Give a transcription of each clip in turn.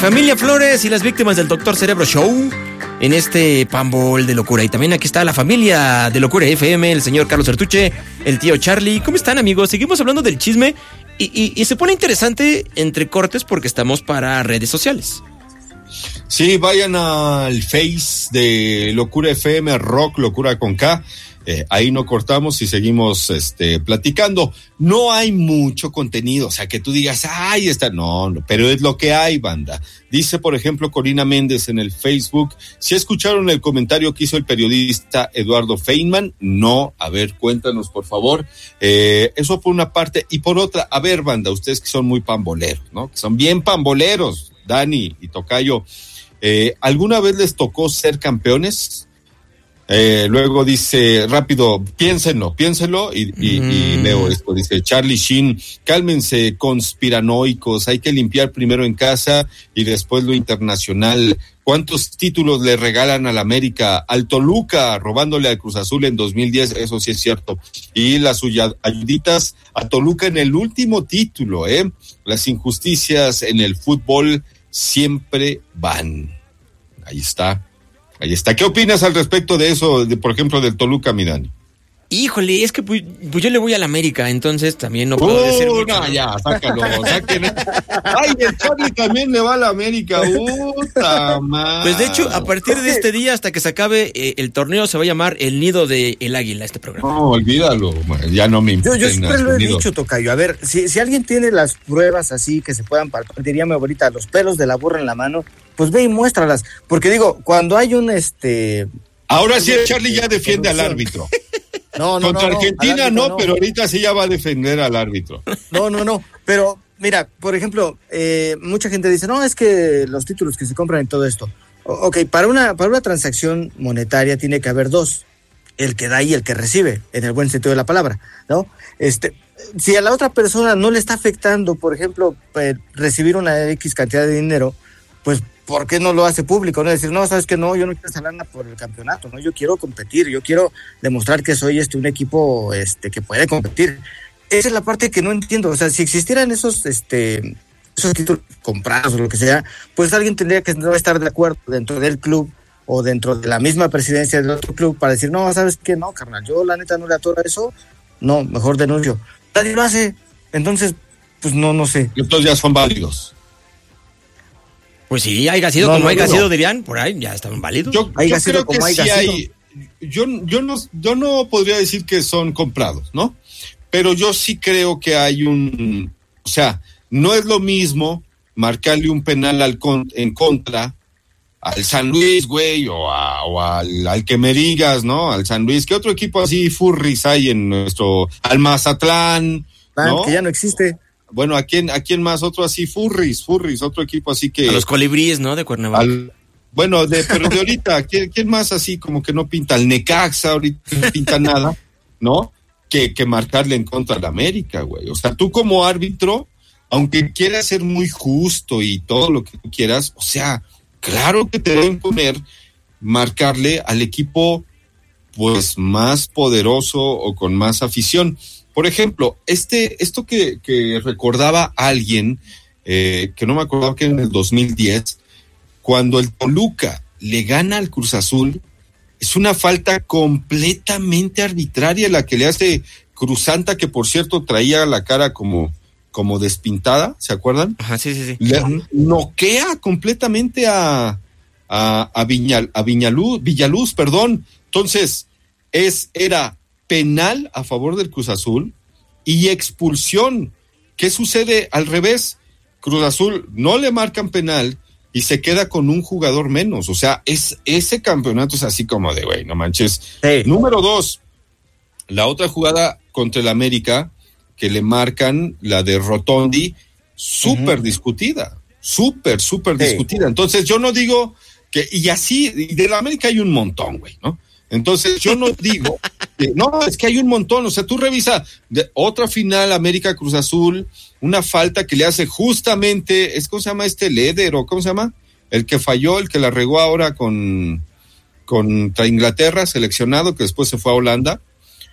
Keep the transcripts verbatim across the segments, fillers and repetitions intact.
familia Flores y las víctimas del Doctor Cerebro Show en este Pambol de locura. Y también aquí está la familia de Locura F M, el señor Carlos Sertuche, el tío Charlie. ¿Cómo están, amigos? Seguimos hablando del chisme y, y, y se pone interesante entre cortes porque estamos para redes sociales. Sí, vayan al Face de Locura F M, Rock Locura con K. Eh, ahí no cortamos y seguimos este, platicando. No hay mucho contenido, o sea, que tú digas, ay, está, no, no, pero es lo que hay, banda. Dice, por ejemplo, Corina Méndez en el Facebook, ¿sí escucharon el comentario que hizo el periodista Eduardo Feynman? No, a ver, cuéntanos, por favor. Eh, eso por una parte, y por otra, a ver, banda, ustedes que son muy pamboleros, ¿no? Que son bien pamboleros, Dani y Tocayo, eh, ¿alguna vez les tocó ser campeones? Eh, luego dice, rápido, piénsenlo, piénsenlo, y, y, mm. y leo esto, dice Charlie Sheen, cálmense, conspiranoicos, hay que limpiar primero en casa y después lo internacional. ¿Cuántos títulos le regalan al América? Al Toluca, robándole al Cruz Azul en dos mil diez, eso sí es cierto, y las ayuditas a Toluca en el último título, ¿eh? Las injusticias en el fútbol siempre van. Ahí está. Ahí está. ¿Qué opinas al respecto de eso, de, por ejemplo, del Toluca, mi Dani? Híjole, es que pues, pues yo le voy a la América, entonces también no puedo uh, decir mucho. No, ya, sácalo, sáquenlo. Ay, el Charlie también le va a la América, puta madre. Pues de hecho, a partir de este día, hasta que se acabe eh, el torneo, se va a llamar El Nido de El Águila, este programa. No, olvídalo, ya no me importa. Yo, yo siempre lo he dicho, Tocayo, a ver, si, si alguien tiene las pruebas así que se puedan palpar, diría mi abuelita, los pelos de la burra en la mano, pues ve y muéstralas, porque digo, cuando hay un este... Ahora sí el Charlie ya defiende al árbitro. No, no, Contra no, Argentina no, no, no, pero ahorita sí ya va a defender al árbitro. No, no, no, pero mira, por ejemplo, eh, mucha gente dice, no, es que los títulos que se compran y todo esto. O, ok, para una, para una transacción monetaria tiene que haber dos, el que da y el que recibe, en el buen sentido de la palabra, ¿no? Este, si a la otra persona no le está afectando, por ejemplo, eh, recibir una X cantidad de dinero, pues ¿por qué no lo hace público? No decir, no, sabes que no, yo no quiero esa lana por el campeonato, no, yo quiero competir, yo quiero demostrar que soy este un equipo este que puede competir. Esa es la parte que no entiendo, o sea, si existieran esos este esos títulos comprados o lo que sea, pues alguien tendría que no estar de acuerdo dentro del club o dentro de la misma presidencia del otro club para decir, no, sabes que no, carnal, yo la neta no le atoro a eso, no, mejor denuncio. Nadie lo hace, entonces, pues no, no sé. Entonces ya son válidos. Pues sí, haya sido no, como no, haya no. sido, dirían, por ahí ya estaban válidos. Yo, yo creo que sí hay, yo, yo, no, yo no podría decir que son comprados, ¿no? Pero yo sí creo que hay un, o sea, no es lo mismo marcarle un penal al con, en contra al San Luis, güey, o, a, o al, al que me digas, ¿no? Al San Luis, ¿qué otro equipo así furris hay en nuestro, al Mazatlán, ¿no? Que ya no existe. Bueno, ¿a quién, a quién más? Otro así, Furris, Furris, otro equipo así que... A los Colibríes, ¿no? De Cuernavaca. Al, bueno, de, pero de ahorita, ¿quién, ¿quién más así como que no pinta? El Necaxa ahorita no pinta nada, ¿no? Que, que marcarle en contra de América, güey. O sea, tú como árbitro, aunque quieras ser muy justo y todo lo que tú quieras, o sea, claro que te deben poner, marcarle al equipo, pues, más poderoso o con más afición. Por ejemplo, este, esto que, que recordaba alguien, eh, que no me acordaba que en el dos mil diez, cuando el Toluca le gana al Cruz Azul, es una falta completamente arbitraria la que le hace Cruzanta, que por cierto traía la cara como, como despintada, ¿se acuerdan? Ajá, sí, sí, sí. Le noquea completamente a, a, a, Viñal, a Viñaluz, Villaluz, perdón. Entonces, es, era penal a favor del Cruz Azul y expulsión. ¿Qué sucede al revés? Cruz Azul no le marcan penal y se queda con un jugador menos. O sea, es ese campeonato es así como de, güey, no manches. Sí. Número dos, la otra jugada contra el América, que le marcan, la de Rotondi, súper uh-huh. discutida, súper, súper sí. discutida. Entonces yo no digo que, y así, y de la América hay un montón, güey, ¿no? Entonces yo no digo, que, no, es que hay un montón, o sea, tú revisa de otra final, América Cruz Azul, una falta que le hace justamente, es ¿cómo se llama este Leder o cómo se llama? El que falló, el que la regó ahora con contra Inglaterra, seleccionado, que después se fue a Holanda,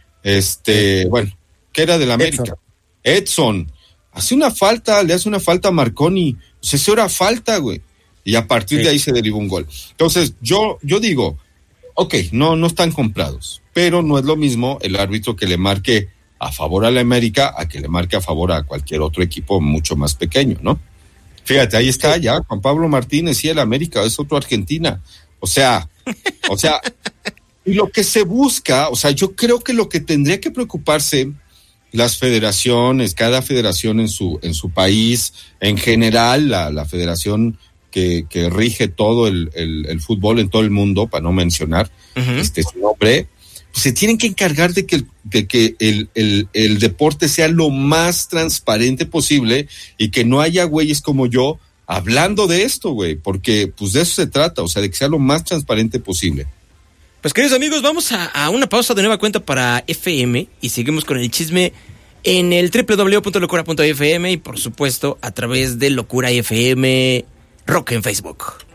este, bueno, que era del América. Edson. Edson, hace una falta, le hace una falta a Marconi, o sea, eso era falta, güey. y a partir sí. de ahí se derivó un gol. Entonces, yo, yo digo, ok, no, no están comprados, pero no es lo mismo el árbitro que le marque a favor a la América a que le marque a favor a cualquier otro equipo mucho más pequeño, ¿no? Fíjate, ahí está ya Juan Pablo Martínez y el América, es otro Argentina. O sea, o sea, y lo que se busca, o sea, yo creo que lo que tendría que preocuparse las federaciones, cada federación en su, en su país, en general, la, la federación que, que rige todo el, el, el fútbol en todo el mundo, para no mencionar uh-huh. este su nombre, pues se tienen que encargar de que, de que el, el, el deporte sea lo más transparente posible y que no haya güeyes como yo hablando de esto, güey, porque pues de eso se trata, o sea, de que sea lo más transparente posible. Pues queridos amigos, vamos a, a una pausa de nueva cuenta para F M y seguimos con el chisme en el doble u doble u doble u punto locura punto f m y por supuesto a través de Locura F M Rock en Facebook.